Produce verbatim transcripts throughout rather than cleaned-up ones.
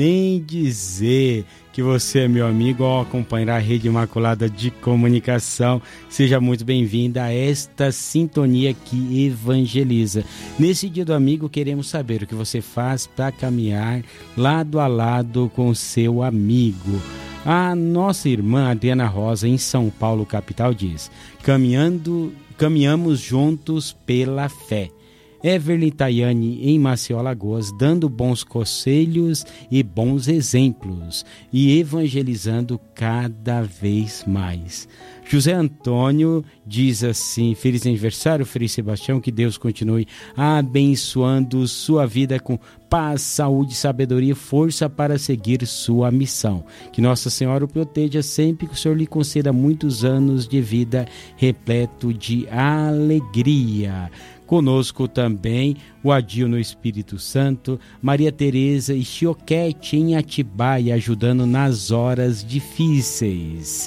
Nem dizer que você é meu amigo ao acompanhar a Rede Imaculada de Comunicação. Seja muito bem-vinda a esta sintonia que evangeliza. Nesse Dia do Amigo, queremos saber o que você faz para caminhar lado a lado com seu amigo. A nossa irmã Adriana Rosa, em São Paulo, capital, diz: Caminhando, caminhamos juntos pela fé. Everly Tayane, em Maceió, Alagoas, dando bons conselhos e bons exemplos e evangelizando cada vez mais. José Antônio diz assim: feliz aniversário, Frei Sebastião, que Deus continue abençoando sua vida com paz, saúde, sabedoria e força para seguir sua missão. Que Nossa Senhora o proteja sempre, que o Senhor lhe conceda muitos anos de vida repleto de alegria. Conosco também o Adil no Espírito Santo, Maria Tereza e Chioquete em Atibaia, ajudando nas horas difíceis.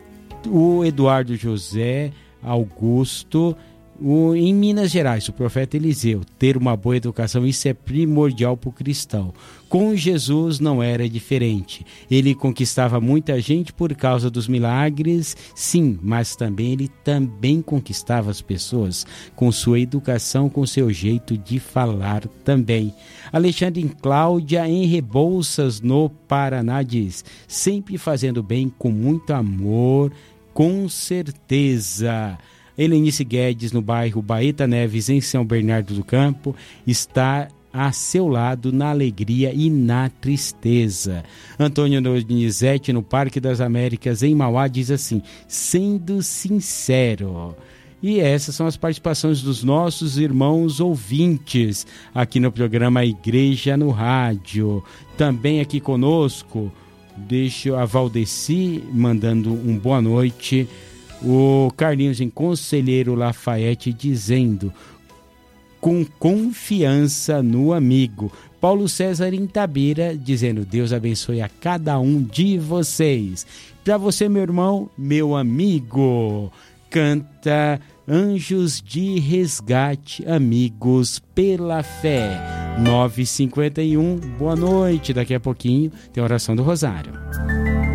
O Eduardo José Augusto, o, em Minas Gerais, o profeta Eliseu: ter uma boa educação, isso é primordial para o cristão. Com Jesus não era diferente. Ele conquistava muita gente por causa dos milagres, sim, mas também ele também conquistava as pessoas com sua educação, com seu jeito de falar também. Alexandre Cláudia, em Rebouças, no Paraná, diz: sempre fazendo bem com muito amor, com certeza. Helenice Guedes, no bairro Baeta Neves, em São Bernardo do Campo, está a seu lado na alegria e na tristeza. Antônio Donizete, no Parque das Américas, em Mauá, diz assim: sendo sincero. E essas são as participações dos nossos irmãos ouvintes aqui no programa Igreja no Rádio. Também aqui conosco, deixo a Valdeci mandando um boa noite. O Carlinhos em Conselheiro Lafayette dizendo: com confiança no amigo. Paulo César em Tabira dizendo: Deus abençoe a cada um de vocês. Para você, meu irmão, meu amigo, canta Anjos de Resgate, Amigos pela Fé. nove e cinquenta e um, boa noite. Daqui a pouquinho tem a oração do Rosário.